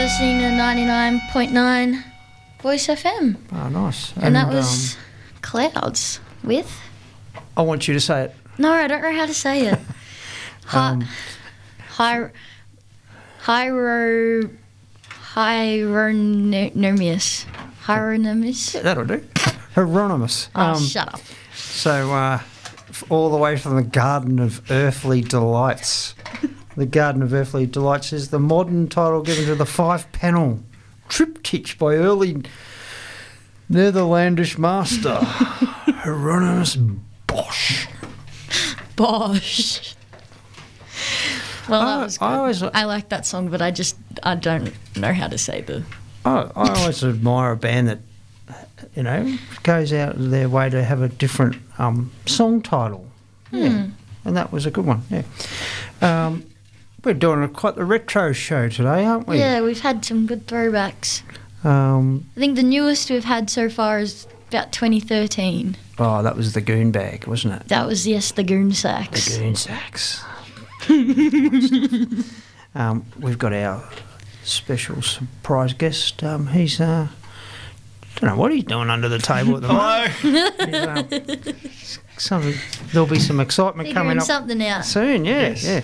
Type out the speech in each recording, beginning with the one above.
listening to 99.9 Voice FM. Oh, nice. And that was Clouds with... I want you to say it. No, I don't know how to say it. Hieronymus. Hieronymus? Yeah, that'll do. Hieronymus. Shut up. So, all the way from the Garden of Earthly Delights. The Garden of Earthly Delights is the modern title given to the 5-panel triptych by early Netherlandish master Hieronymus Bosch. Bosch. Well, that was good. I like that song, but I don't know how to say the... I always admire a band that, you know, goes out of their way to have a different song title. Yeah, and that was a good one, yeah. We're doing quite the retro show today, aren't we? Yeah, we've had some good throwbacks. I think the newest we've had so far is about 2013. Oh, that was the Goon Bag, wasn't it? That was, yes, the Goon Sax. The Goon Sax. We've got our special surprise guest. He's, don't know what he's doing under the table at the moment. There'll be some excitement coming up something out soon. Yeah.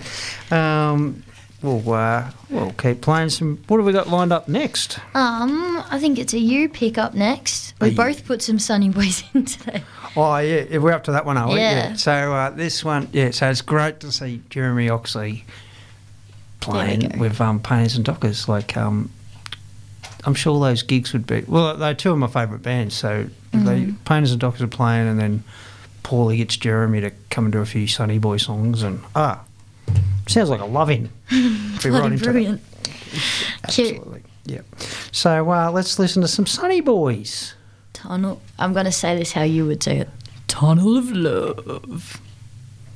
We'll keep playing some. What have we got lined up next? I think it's a you pick up next. We both put some Sunny Boys in today. Oh yeah, we're up to that one, are we? Yeah. So this one, so it's great to see Jeremy Oxley playing with Painters and Dockers. Like, I'm sure those gigs would be. Well, they're two of my favourite bands. So Painters and Dockers are playing, and then Paulie gets Jeremy to come and do a few Sunny Boy songs, and sounds like a loving. Bloody brilliant. Absolutely. Yeah. So let's listen to some Sunny Boys. Tunnel. I'm going to say this how you would say it. Tunnel of Love.